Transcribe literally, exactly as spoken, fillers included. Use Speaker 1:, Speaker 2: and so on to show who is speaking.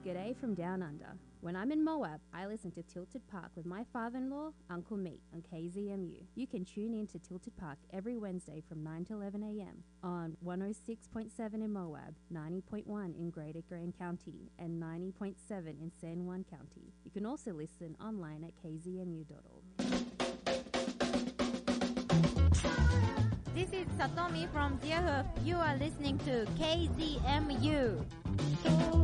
Speaker 1: G'day from Down Under. When I'm in Moab, I listen to Tilted Park with my father-in-law, Uncle Meat, on K Z M U. You can tune in to Tilted Park every Wednesday from nine to eleven a.m. on one oh six point seven in Moab, ninety point one in Greater Grand County, and ninety point seven in San Juan County. You can also listen online at k z m u dot org.
Speaker 2: This is Satomi from Deerhoof. You are listening to K Z M U.